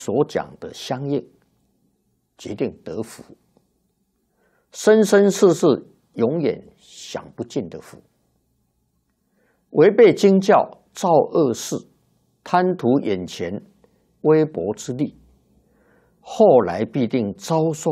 所讲的相应，决定得福。生生世世永远享不尽的福。违背经教，造恶事，贪图眼前微薄之利，后来必定遭受